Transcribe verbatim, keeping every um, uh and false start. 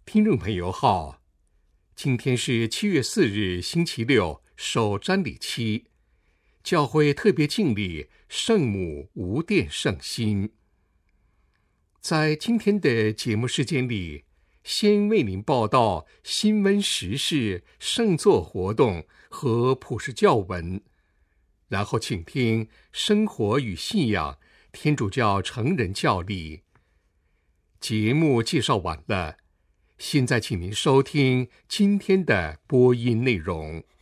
听众朋友好，今天是七月四日星期六，首瞻礼期，教会特别敬礼圣母无玷圣心。在今天的节目时间里，先为您报道新闻时事、圣座活动和普世教文，然后请听生活与信仰天主教成人教理。节目介绍完了，现在请您收听今天的播音内容。